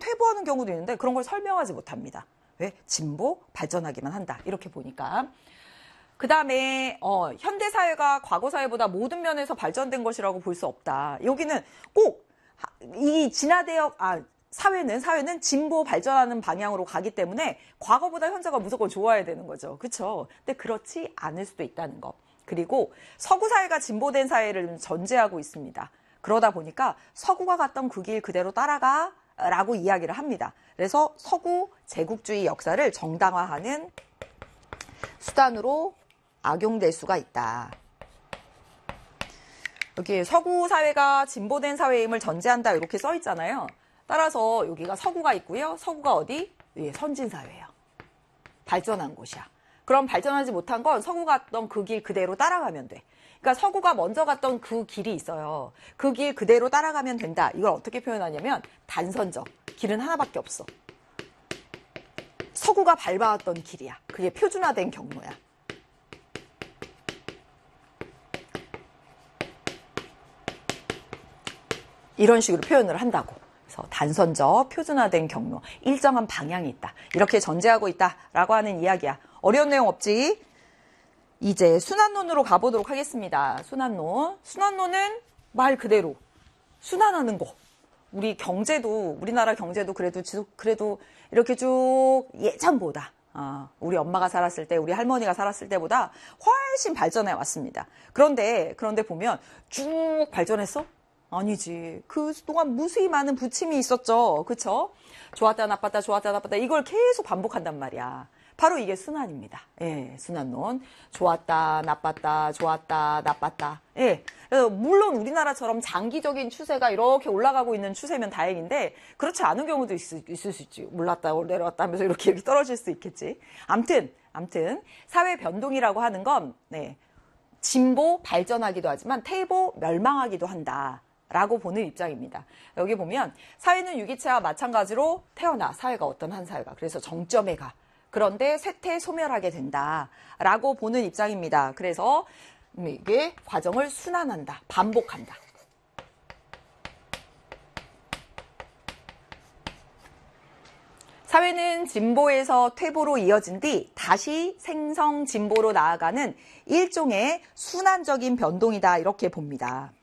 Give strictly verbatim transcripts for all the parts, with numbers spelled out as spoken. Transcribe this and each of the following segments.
퇴보하는 경우도 있는데 그런 걸 설명하지 못합니다. 왜? 진보, 발전하기만 한다. 이렇게 보니까. 그 다음에 어, 현대사회가 과거사회보다 모든 면에서 발전된 것이라고 볼 수 없다. 여기는 꼭 이 진화대역, 아, 사회는, 사회는 진보 발전하는 방향으로 가기 때문에 과거보다 현재가 무조건 좋아야 되는 거죠. 그렇죠? 근데 그렇지 않을 수도 있다는 거. 그리고 서구 사회가 진보된 사회를 전제하고 있습니다. 그러다 보니까 서구가 갔던 그 길 그대로 따라가 라고 이야기를 합니다. 그래서 서구 제국주의 역사를 정당화하는 수단으로 악용될 수가 있다. 여기 서구 사회가 진보된 사회임을 전제한다 이렇게 써 있잖아요. 따라서 여기가 서구가 있고요. 서구가 어디? 예, 선진사회예요. 발전한 곳이야. 그럼 발전하지 못한 건 서구가 갔던 그 길 그대로 따라가면 돼. 그러니까 서구가 먼저 갔던 그 길이 있어요. 그 길 그대로 따라가면 된다. 이걸 어떻게 표현하냐면 단선적. 길은 하나밖에 없어. 서구가 밟아왔던 길이야. 그게 표준화된 경로야. 이런 식으로 표현을 한다고. 그래서 단선적, 표준화된 경로, 일정한 방향이 있다. 이렇게 전제하고 있다라고 하는 이야기야. 어려운 내용 없지? 이제 순환론으로 가보도록 하겠습니다. 순환론. 순환론은 말 그대로 순환하는 거. 우리 경제도, 우리나라 경제도 그래도 그래도 이렇게 쭉 예전보다 어, 우리 엄마가 살았을 때, 우리 할머니가 살았을 때보다 훨씬 발전해 왔습니다. 그런데 그런데 보면 쭉 발전했어? 아니지. 그 동안 무수히 많은 부침이 있었죠. 그쵸? 좋았다, 나빴다, 좋았다, 나빴다. 이걸 계속 반복한단 말이야. 바로 이게 순환입니다. 예, 순환론. 좋았다, 나빴다, 좋았다, 나빴다. 예. 그래서 물론 우리나라처럼 장기적인 추세가 이렇게 올라가고 있는 추세면 다행인데, 그렇지 않은 경우도 있, 있을 수 있지. 올랐다, 내려왔다 하면서 이렇게, 이렇게 떨어질 수 있겠지. 암튼, 암튼, 사회 변동이라고 하는 건, 네. 진보, 발전하기도 하지만 퇴보, 멸망하기도 한다. 라고 보는 입장입니다. 여기 보면 사회는 유기체와 마찬가지로 태어나 사회가 어떤 한 사회가 그래서 정점에 가. 그런데 쇠퇴 소멸하게 된다라고 보는 입장입니다. 그래서 이게 과정을 순환한다, 반복한다. 사회는 진보에서 퇴보로 이어진 뒤 다시 생성 진보로 나아가는 일종의 순환적인 변동이다 이렇게 봅니다.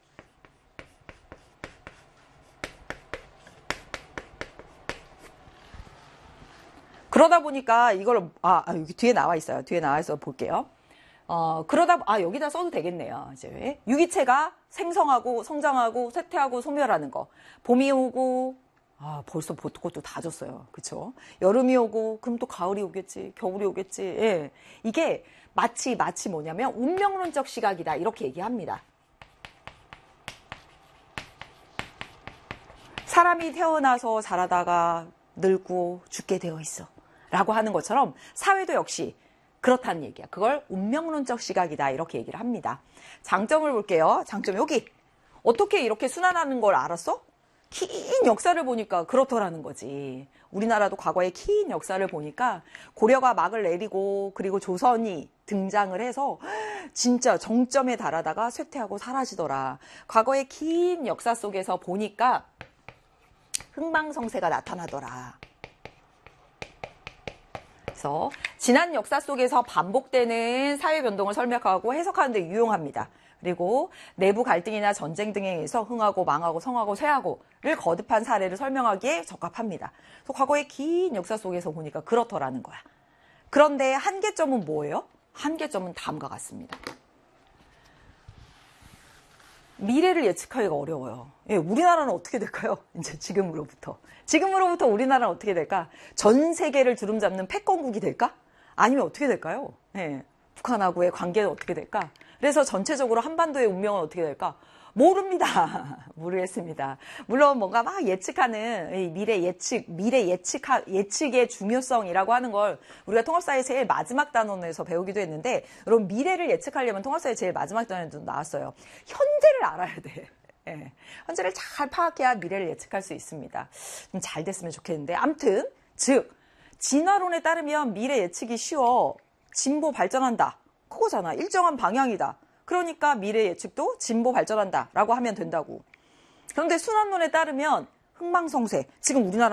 그러다 보니까 이걸 아, 아 여기 뒤에 나와 있어요. 뒤에 나와 있어 볼게요. 어 그러다 아 여기다 써도 되겠네요. 이제 유기체가 생성하고 성장하고 쇠퇴하고 소멸하는 거. 봄이 오고 아 벌써 벚꽃도 다 졌어요. 그렇죠? 여름이 오고 그럼 또 가을이 오겠지. 겨울이 오겠지. 예. 이게 마치 마치 뭐냐면 운명론적 시각이다 이렇게 얘기합니다. 사람이 태어나서 자라다가 늙고 죽게 되어 있어. 라고 하는 것처럼 사회도 역시 그렇다는 얘기야. 그걸 운명론적 시각이다 이렇게 얘기를 합니다. 장점을 볼게요. 장점 여기. 어떻게 이렇게 순환하는 걸 알았어? 긴 역사를 보니까 그렇더라는 거지. 우리나라도 과거의 긴 역사를 보니까 고려가 막을 내리고 그리고 조선이 등장을 해서 진짜 정점에 달하다가 쇠퇴하고 사라지더라. 과거의 긴 역사 속에서 보니까 흥망성쇠가 나타나더라. 그래서 지난 역사 속에서 반복되는 사회 변동을 설명하고 해석하는 데 유용합니다. 그리고 내부 갈등이나 전쟁 등에 의해서 흥하고 망하고 성하고 쇠하고를 거듭한 사례를 설명하기에 적합합니다. 그래서 과거의 긴 역사 속에서 보니까 그렇더라는 거야. 그런데 한계점은 뭐예요? 한계점은 다음과 같습니다. 미래를 예측하기가 어려워요. 예, 우리나라는 어떻게 될까요? 이제 지금으로부터. 지금으로부터 우리나라는 어떻게 될까? 전 세계를 주름잡는 패권국이 될까? 아니면 어떻게 될까요? 예, 북한하고의 관계는 어떻게 될까? 그래서 전체적으로 한반도의 운명은 어떻게 될까? 모릅니다. 모르겠습니다. 물론 뭔가 막 예측하는 이 미래 예측, 미래 예측, 예측의 중요성이라고 하는 걸 우리가 통합사회 제일 마지막 단원에서 배우기도 했는데, 여러분 미래를 예측하려면 통합사회 제일 마지막 단원에도 나왔어요. 현재를 알아야 돼. 예. 현재를 잘 파악해야 미래를 예측할 수 있습니다. 좀 잘 됐으면 좋겠는데, 암튼 즉 진화론에 따르면 미래 예측이 쉬워. 진보 발전한다. 그거잖아. 일정한 방향이다. 그러니까 미래 예측도 진보 발전한다 라고 하면 된다고. 그런데 순환론에 따르면 흥망성쇠. 지금 우리나라